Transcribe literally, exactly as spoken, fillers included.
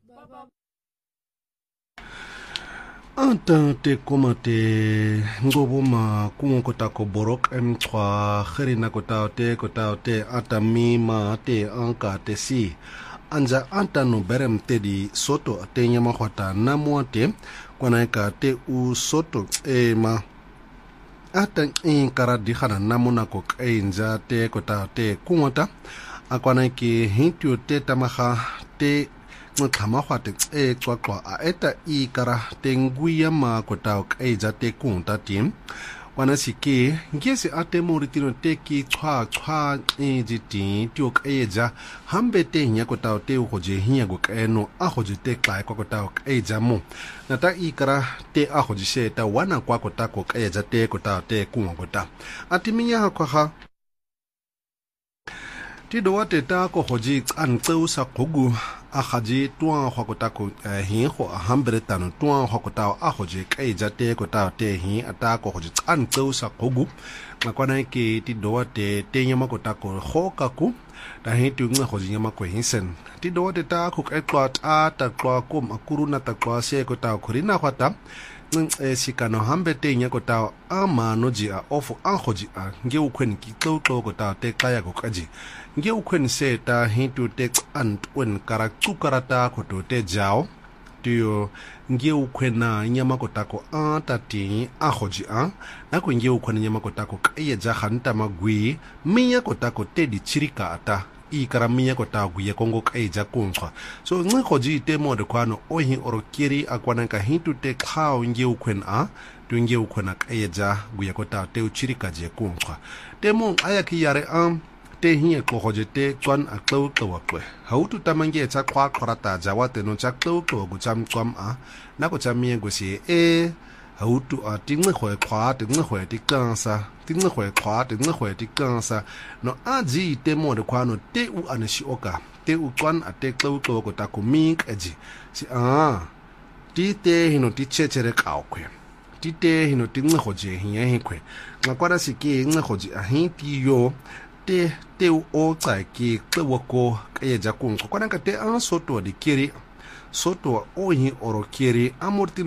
Anta te komate ngoboma kungo kota ko borok em chwa kherina kota te kota te atami ma te anka te si anja anta no berem te di soto te nyama khota namwa te kwana ka te u soto e ma ata in kara di khana namuna ko kainja te kota te kungota akwana ki hintu te tamaha te ngxama khwate e xwaxwa a eta I kara tenguya ma kota e ja te kunta tim wana siki ngesi ate moritino te ki chwa chwa e jiti tiok e ja hambe te nya kota te u khoje hinya go keno a khoje te klai ko kota e ja mo nata I kara te a khoje se ta wana kwa kota ko e ja te kota te kunwa kota atiminya kwa ha ti do wate ta ko khoji an tseu sa khogu a khaji tuan khokota ko hi kho hambre tanu tuan khokota a khoji kai jate kota te hi ata ko khoji an tseu sa khogu makwana ke ti do wate te nyama kota ko khoka ku ta hi tu nga khoji nyama ko hinsen ti do wate ta ko kai twat a ta kwa ko makuruna ta kwa se kota khurina khata e sikano hambe te nya kota ama noji a ofu a khoji a nge ukwen ki tlo tlo kota te kaya ko kaji nge ukwen se ta hintu te ant wen kara tsukarata koto te jao tiyo nge ukwen na nyama kota ko a ta ti a khoji a na ko nge ukwen nyama kota ko kaya ja khanta magwi minya kota ko te di chirika ata I kara minya kota guye kongo kai ja kunqa so ngi khoji te mo de kwano o hi orokiri akwana ka hintu te khao nge ukwen a tu nge ukwen kai ja guye kota te uchirika je kunqa te mo aya ki yare am te hi ko khoje te chwan a klo klo kwe hautu tamange cha khwa khorata jawa te no cha klo klo gu cham cham a na ko cham miye go si e hautu a tingle khwe khwa tingle khwe ti kansa tingle khwe khwa tingle khwe ti kansa no aji te mo de kwano te u anashi oka te u chwan a te klo klo ko ta ko mink aji si a ti te hino ti chechere ka okwe ti te hino tingle khoje hiya hi kwe ngakwara siki ngle khoji a hi ti yo te te o tsa ki tlewo ko ka ja kun ko kana ka te an soto di kiri soto o hi oro kiri amorti